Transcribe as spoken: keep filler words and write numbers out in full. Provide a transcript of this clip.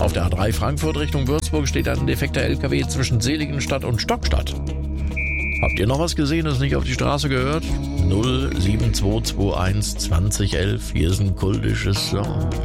Auf der A drei Frankfurt Richtung Würzburg steht ein defekter L K W zwischen Seligenstadt und Stockstadt. Habt ihr noch was gesehen, das nicht auf die Straße gehört? null sieben zwei zwei eins zwanzig elf, hier ist ein kultisches Song.